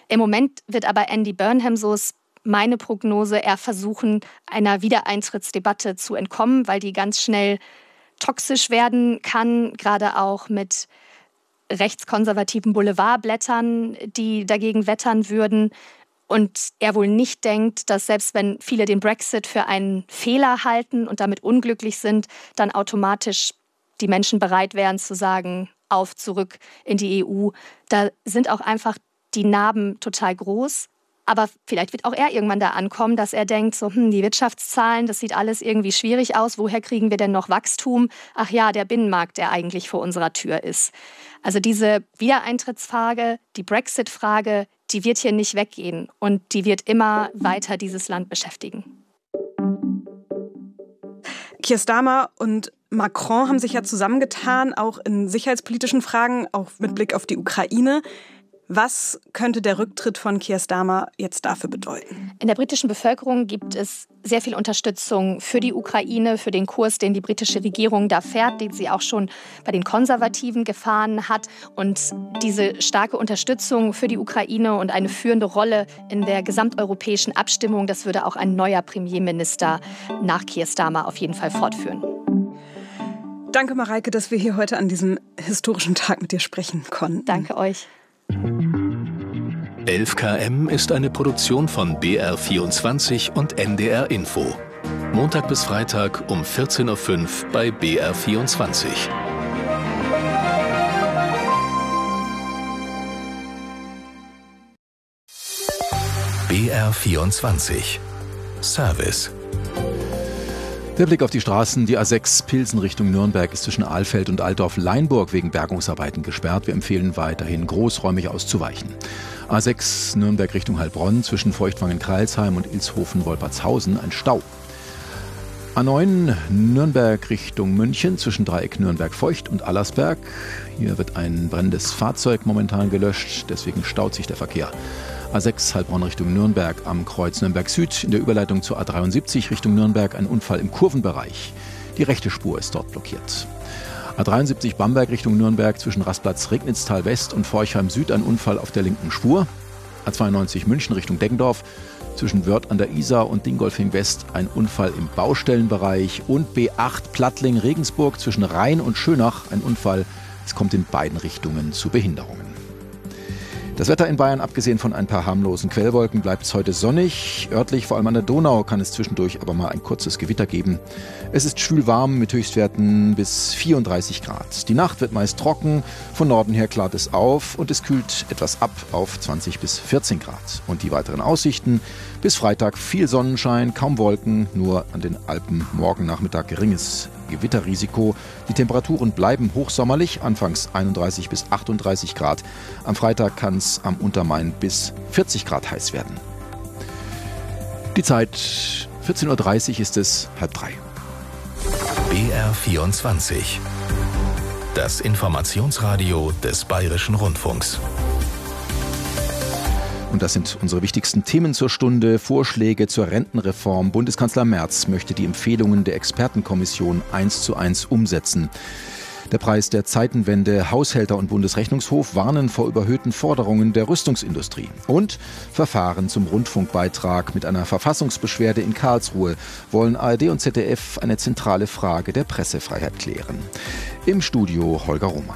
Im Moment wird aber Andy Burnham, so ist meine Prognose, eher versuchen, einer Wiedereintrittsdebatte zu entkommen, weil die ganz schnell toxisch werden kann, gerade auch mit rechtskonservativen Boulevardblättern, die dagegen wettern würden. Und er wohl nicht denkt, dass selbst wenn viele den Brexit für einen Fehler halten und damit unglücklich sind, dann automatisch die Menschen bereit wären zu sagen, auf, zurück in die EU. Da sind auch einfach die Narben total groß. Aber vielleicht wird auch er irgendwann da ankommen, dass er denkt, so, die Wirtschaftszahlen, das sieht alles irgendwie schwierig aus. Woher kriegen wir denn noch Wachstum? Ach ja, der Binnenmarkt, der eigentlich vor unserer Tür ist. Also diese Wiedereintrittsfrage, die Brexit-Frage, die wird hier nicht weggehen. Und die wird immer weiter dieses Land beschäftigen. Keir Starmer und Macron haben sich ja zusammengetan, auch in sicherheitspolitischen Fragen, auch mit Blick auf die Ukraine. Was könnte der Rücktritt von Keir Starmer jetzt dafür bedeuten? In der britischen Bevölkerung gibt es sehr viel Unterstützung für die Ukraine, für den Kurs, den die britische Regierung da fährt, den sie auch schon bei den Konservativen gefahren hat. Und diese starke Unterstützung für die Ukraine und eine führende Rolle in der gesamteuropäischen Abstimmung, das würde auch ein neuer Premierminister nach Keir Starmer auf jeden Fall fortführen. Danke, Mareike, dass wir hier heute an diesem historischen Tag mit dir sprechen konnten. Danke euch. 11 km ist eine Produktion von BR24 und NDR Info. Montag bis Freitag um 14.05 Uhr bei BR24. BR24 Service. Der Blick auf die Straßen, die A6 Pilsen Richtung Nürnberg ist zwischen Ahlfeld und Altdorf-Leinburg wegen Bergungsarbeiten gesperrt. Wir empfehlen weiterhin großräumig auszuweichen. A6 Nürnberg Richtung Heilbronn zwischen Feuchtwangen-Kreilsheim und Ilshofen-Wolpertshausen ein Stau. A9 Nürnberg Richtung München zwischen Dreieck Nürnberg-Feucht und Allersberg. Hier wird ein brennendes Fahrzeug momentan gelöscht, deswegen staut sich der Verkehr. A6 Heilbronn Richtung Nürnberg am Kreuz Nürnberg Süd. In der Überleitung zur A73 Richtung Nürnberg ein Unfall im Kurvenbereich. Die rechte Spur ist dort blockiert. A73 Bamberg Richtung Nürnberg zwischen Rastplatz Regnitztal West und Forchheim Süd ein Unfall auf der linken Spur. A92 München Richtung Deggendorf zwischen Wörth an der Isar und Dingolfing West ein Unfall im Baustellenbereich. Und B8 Plattling Regensburg zwischen Rhein und Schönach ein Unfall. Es kommt in beiden Richtungen zu Behinderungen. Das Wetter in Bayern, abgesehen von ein paar harmlosen Quellwolken, bleibt es heute sonnig. Örtlich, vor allem an der Donau, kann es zwischendurch aber mal ein kurzes Gewitter geben. Es ist schwül-warm mit Höchstwerten bis 34 Grad. Die Nacht wird meist trocken, von Norden her klart es auf und es kühlt etwas ab auf 20 bis 14 Grad. Und die weiteren Aussichten: bis Freitag viel Sonnenschein, kaum Wolken, nur an den Alpen morgen Nachmittag geringes Gewitterrisiko. Die Temperaturen bleiben hochsommerlich, anfangs 31 bis 38 Grad. Am Freitag kann es am Untermain bis 40 Grad heiß werden. Die Zeit 14.30 Uhr ist es 2:30. BR24. Das Informationsradio des Bayerischen Rundfunks. Und das sind unsere wichtigsten Themen zur Stunde. Vorschläge zur Rentenreform. Bundeskanzler Merz möchte die Empfehlungen der Expertenkommission 1:1 umsetzen. Der Preis der Zeitenwende, Haushälter und Bundesrechnungshof warnen vor überhöhten Forderungen der Rüstungsindustrie. Und Verfahren zum Rundfunkbeitrag mit einer Verfassungsbeschwerde in Karlsruhe wollen ARD und ZDF eine zentrale Frage der Pressefreiheit klären. Im Studio Holger Roman.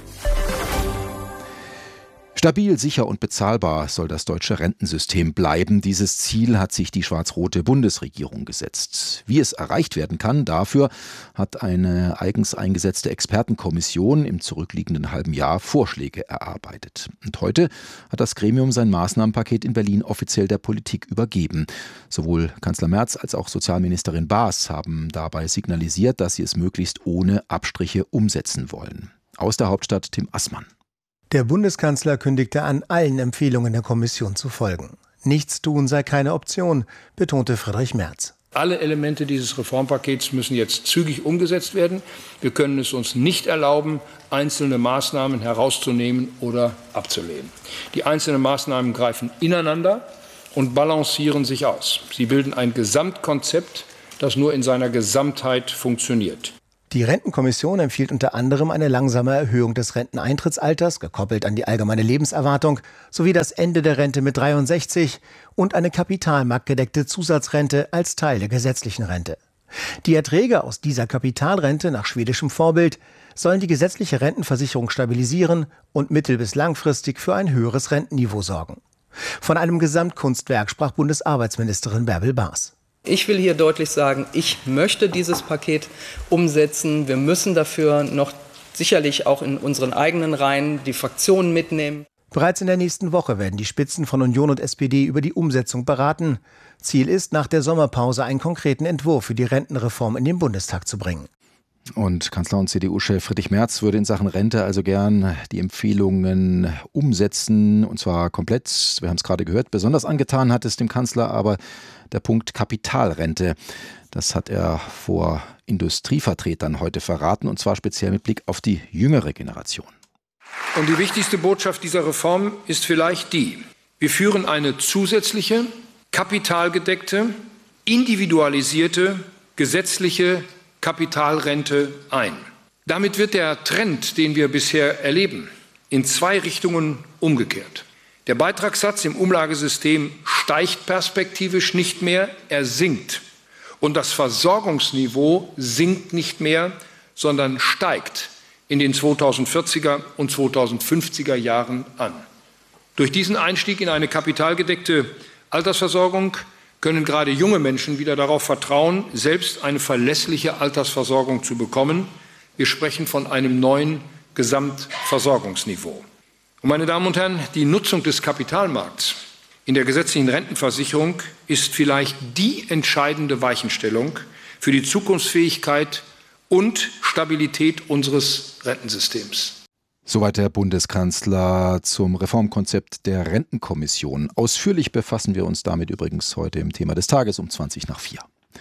Stabil, sicher und bezahlbar soll das deutsche Rentensystem bleiben. Dieses Ziel hat sich die schwarz-rote Bundesregierung gesetzt. Wie es erreicht werden kann, dafür hat eine eigens eingesetzte Expertenkommission im zurückliegenden halben Jahr Vorschläge erarbeitet. Und heute hat das Gremium sein Maßnahmenpaket in Berlin offiziell der Politik übergeben. Sowohl Kanzler Merz als auch Sozialministerin Baas haben dabei signalisiert, dass sie es möglichst ohne Abstriche umsetzen wollen. Aus der Hauptstadt Tim Assmann. Der Bundeskanzler kündigte an, allen Empfehlungen der Kommission zu folgen. Nichts tun sei keine Option, betonte Friedrich Merz. Alle Elemente dieses Reformpakets müssen jetzt zügig umgesetzt werden. Wir können es uns nicht erlauben, einzelne Maßnahmen herauszunehmen oder abzulehnen. Die einzelnen Maßnahmen greifen ineinander und balancieren sich aus. Sie bilden ein Gesamtkonzept, das nur in seiner Gesamtheit funktioniert. Die Rentenkommission empfiehlt unter anderem eine langsame Erhöhung des Renteneintrittsalters, gekoppelt an die allgemeine Lebenserwartung, sowie das Ende der Rente mit 63 und eine kapitalmarktgedeckte Zusatzrente als Teil der gesetzlichen Rente. Die Erträge aus dieser Kapitalrente nach schwedischem Vorbild sollen die gesetzliche Rentenversicherung stabilisieren und mittel- bis langfristig für ein höheres Rentenniveau sorgen. Von einem Gesamtkunstwerk sprach Bundesarbeitsministerin Bärbel Baas. Ich will hier deutlich sagen, ich möchte dieses Paket umsetzen. Wir müssen dafür noch sicherlich auch in unseren eigenen Reihen die Fraktionen mitnehmen. Bereits in der nächsten Woche werden die Spitzen von Union und SPD über die Umsetzung beraten. Ziel ist, nach der Sommerpause einen konkreten Entwurf für die Rentenreform in den Bundestag zu bringen. Und Kanzler und CDU-Chef Friedrich Merz würde in Sachen Rente also gern die Empfehlungen umsetzen, und zwar komplett. Wir haben es gerade gehört, besonders angetan hat es dem Kanzler aber der Punkt Kapitalrente. Das hat er vor Industrievertretern heute verraten, und zwar speziell mit Blick auf die jüngere Generation. Und die wichtigste Botschaft dieser Reform ist vielleicht die: Wir führen eine zusätzliche, kapitalgedeckte, individualisierte, gesetzliche Kapitalrente ein. Damit wird der Trend, den wir bisher erleben, in zwei Richtungen umgekehrt. Der Beitragssatz im Umlagesystem steigt perspektivisch nicht mehr, er sinkt. Und das Versorgungsniveau sinkt nicht mehr, sondern steigt in den 2040er und 2050er Jahren an. Durch diesen Einstieg in eine kapitalgedeckte Altersversorgung können gerade junge Menschen wieder darauf vertrauen, selbst eine verlässliche Altersversorgung zu bekommen. Wir sprechen von einem neuen Gesamtversorgungsniveau. Und meine Damen und Herren, die Nutzung des Kapitalmarkts in der gesetzlichen Rentenversicherung ist vielleicht die entscheidende Weichenstellung für die Zukunftsfähigkeit und Stabilität unseres Rentensystems. Soweit der Bundeskanzler zum Reformkonzept der Rentenkommission. Ausführlich befassen wir uns damit übrigens heute im Thema des Tages um 4:20.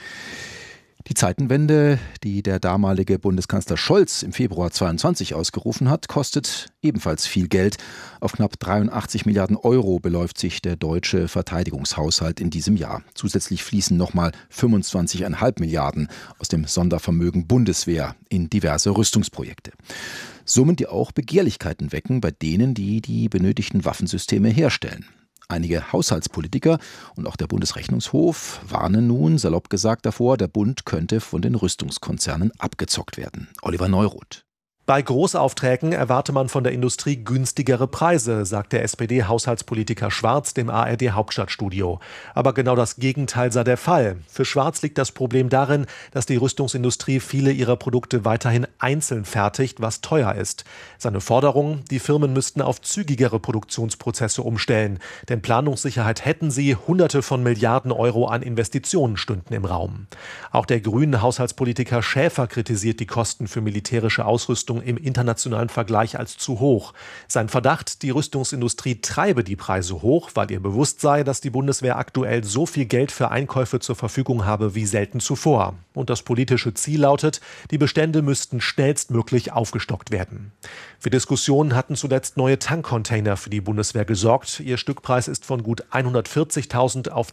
Die Zeitenwende, die der damalige Bundeskanzler Scholz im Februar 2022 ausgerufen hat, kostet ebenfalls viel Geld. Auf knapp 83 Milliarden Euro beläuft sich der deutsche Verteidigungshaushalt in diesem Jahr. Zusätzlich fließen nochmal 25,5 Milliarden aus dem Sondervermögen Bundeswehr in diverse Rüstungsprojekte. Summen, die auch Begehrlichkeiten wecken bei denen, die die benötigten Waffensysteme herstellen. Einige Haushaltspolitiker und auch der Bundesrechnungshof warnen nun, salopp gesagt, davor, der Bund könnte von den Rüstungskonzernen abgezockt werden. Oliver Neuroth. Bei Großaufträgen erwarte man von der Industrie günstigere Preise, sagt der SPD-Haushaltspolitiker Schwarz dem ARD-Hauptstadtstudio. Aber genau das Gegenteil sei der Fall. Für Schwarz liegt das Problem darin, dass die Rüstungsindustrie viele ihrer Produkte weiterhin einzeln fertigt, was teuer ist. Seine Forderung, die Firmen müssten auf zügigere Produktionsprozesse umstellen. Denn Planungssicherheit hätten sie, Hunderte von Milliarden Euro an Investitionen stünden im Raum. Auch der grünen Haushaltspolitiker Schäfer kritisiert die Kosten für militärische Ausrüstung im internationalen Vergleich als zu hoch. Sein Verdacht, die Rüstungsindustrie treibe die Preise hoch, weil ihr bewusst sei, dass die Bundeswehr aktuell so viel Geld für Einkäufe zur Verfügung habe wie selten zuvor. Und das politische Ziel lautet, die Bestände müssten schnellstmöglich aufgestockt werden. Für Diskussionen hatten zuletzt neue Tankcontainer für die Bundeswehr gesorgt. Ihr Stückpreis ist von gut 140.000 auf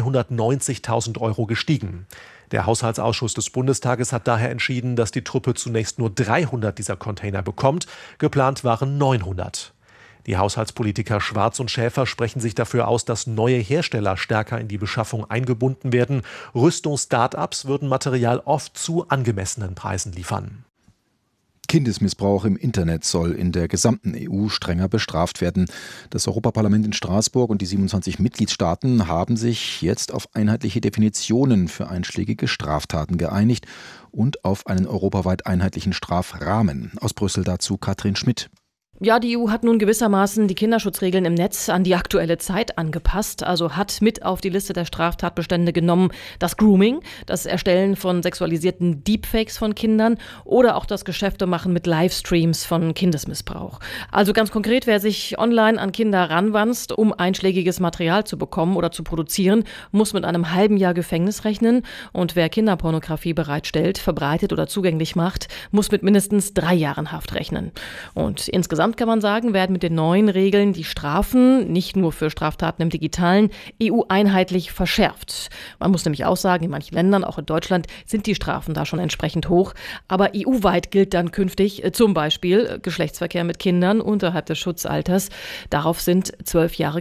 290.000 Euro gestiegen. Der Haushaltsausschuss des Bundestages hat daher entschieden, dass die Truppe zunächst nur 300 dieser Container bekommt. Geplant waren 900. Die Haushaltspolitiker Schwarz und Schäfer sprechen sich dafür aus, dass neue Hersteller stärker in die Beschaffung eingebunden werden. Rüstungs-Start-ups würden Material oft zu angemessenen Preisen liefern. Kindesmissbrauch im Internet soll in der gesamten EU strenger bestraft werden. Das Europaparlament in Straßburg und die 27 Mitgliedstaaten haben sich jetzt auf einheitliche Definitionen für einschlägige Straftaten geeinigt und auf einen europaweit einheitlichen Strafrahmen. Aus Brüssel dazu Katrin Schmidt. Ja, die EU hat nun gewissermaßen die Kinderschutzregeln im Netz an die aktuelle Zeit angepasst, also hat mit auf die Liste der Straftatbestände genommen das Grooming, das Erstellen von sexualisierten Deepfakes von Kindern oder auch das Geschäftemachen mit Livestreams von Kindesmissbrauch. Also ganz konkret, wer sich online an Kinder ranwanzt, um einschlägiges Material zu bekommen oder zu produzieren, muss mit einem halben Jahr Gefängnis rechnen und wer Kinderpornografie bereitstellt, verbreitet oder zugänglich macht, muss mit mindestens 3 Jahren Haft rechnen. Und insgesamt Insgesamt kann man sagen, werden mit den neuen Regeln die Strafen, nicht nur für Straftaten im Digitalen, EU-einheitlich verschärft. Man muss nämlich auch sagen, in manchen Ländern, auch in Deutschland, sind die Strafen da schon entsprechend hoch. Aber EU-weit gilt dann künftig zum Beispiel Geschlechtsverkehr mit Kindern unterhalb des Schutzalters. Darauf sind 12 Jahre